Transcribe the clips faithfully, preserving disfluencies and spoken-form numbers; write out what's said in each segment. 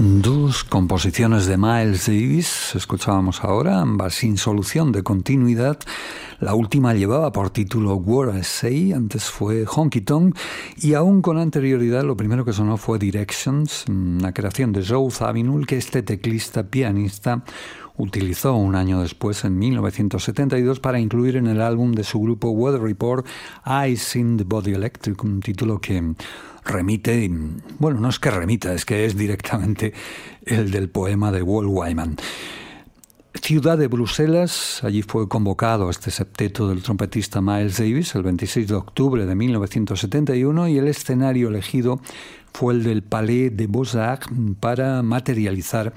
Dos composiciones de Miles Davis escuchábamos ahora, ambas sin solución de continuidad. La última llevaba por título What I Say, antes fue Honky Tonk, y aún con anterioridad lo primero que sonó fue Directions, una creación de Joe Zawinul que este teclista pianista utilizó un año después, en mil novecientos setenta y dos, para incluir en el álbum de su grupo Weather Report, Eyes in the Body Electric, un título que remite, bueno, no es que remita, es que es directamente el del poema de Walt Whitman. Ciudad de Bruselas, allí fue convocado este septeto del trompetista Miles Davis el veintiséis de octubre de mil novecientos setenta y uno, y el escenario elegido fue el del Palais des Beaux-Arts para materializar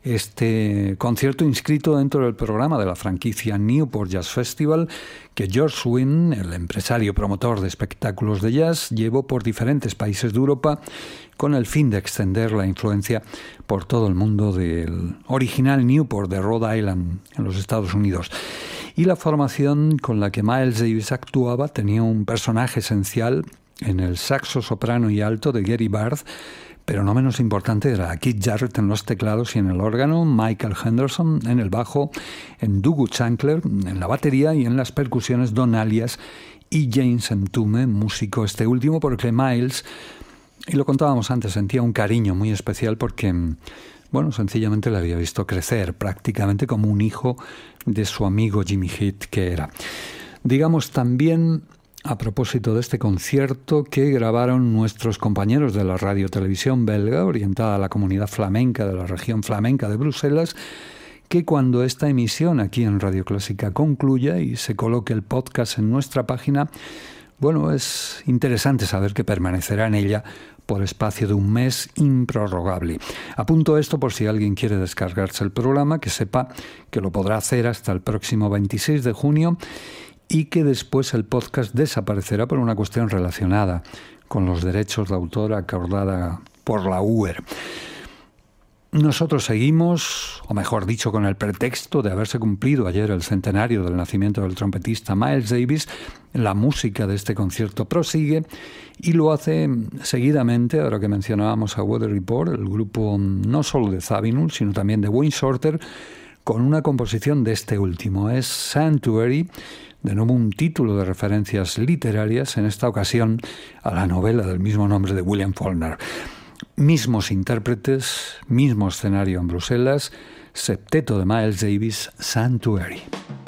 este concierto inscrito dentro del programa de la franquicia Newport Jazz Festival que George Wein, el empresario promotor de espectáculos de jazz, llevó por diferentes países de Europa con el fin de extender la influencia por todo el mundo del original Newport de Rhode Island en los Estados Unidos. Y la formación con la que Miles Davis actuaba tenía un personaje esencial en el saxo soprano y alto de Gary Barth, pero no menos importante era Keith Jarrett en los teclados y en el órgano, Michael Henderson en el bajo, en Douglas Chancler en la batería y en las percusiones Don Alias y James Entume, músico este último porque Miles, y lo contábamos antes, sentía un cariño muy especial porque, bueno, sencillamente le había visto crecer prácticamente como un hijo de su amigo Jimmy Heath que era. Digamos también, a propósito de este concierto, que grabaron nuestros compañeros de la radio-televisión belga, orientada a la comunidad flamenca de la región flamenca de Bruselas, que cuando esta emisión aquí en Radio Clásica concluya y se coloque el podcast en nuestra página, bueno, es interesante saber que permanecerá en ella por espacio de un mes improrrogable. Apunto esto por si alguien quiere descargarse el programa, que sepa que lo podrá hacer hasta el próximo veintiséis de junio, y que después el podcast desaparecerá por una cuestión relacionada con los derechos de autor acordada por la U E R. Nosotros seguimos, o mejor dicho, con el pretexto de haberse cumplido ayer el centenario del nacimiento del trompetista Miles Davis, la música de este concierto prosigue y lo hace seguidamente, ahora que mencionábamos a Weather Report, el grupo no solo de Zawinul, sino también de Wayne Shorter, con una composición de este último. Es Sanctuary, de nuevo un título de referencias literarias, en esta ocasión a la novela del mismo nombre de William Faulkner. Mismos intérpretes, mismo escenario en Bruselas, septeto de Miles Davis, Sanctuary.